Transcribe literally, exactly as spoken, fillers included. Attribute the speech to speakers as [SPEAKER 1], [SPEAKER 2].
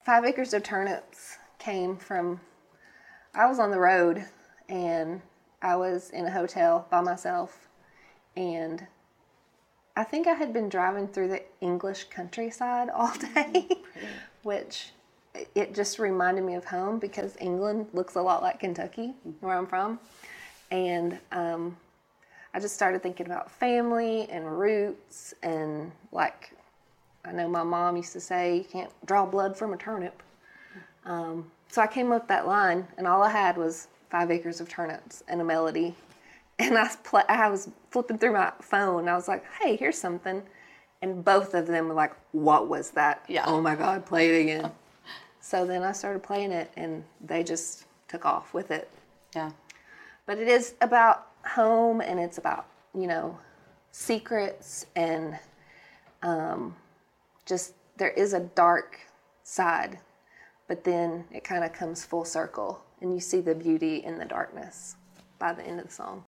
[SPEAKER 1] Five Acres of Turnips came from, I was on the road and I was in a hotel by myself, and I think I had been driving through the English countryside all day, which it just reminded me of home because England looks a lot like Kentucky, where I'm from. And um, I just started thinking about family and roots, and like, I know my mom used to say, you can't draw blood from a turnip. Um, so I came up with that line, and all I had was five acres of turnips and a melody. And I, pl- I was flipping through my phone, and I was like, hey, here's something. And both of them were like, what was that?
[SPEAKER 2] Yeah.
[SPEAKER 1] Oh my God, play it again. So then I started playing it, and they just took off with it.
[SPEAKER 2] Yeah.
[SPEAKER 1] But it is about home, and it's about, you know, secrets, and um, just there is a dark side, but then it kind of comes full circle, and you see the beauty in the darkness by the end of the song.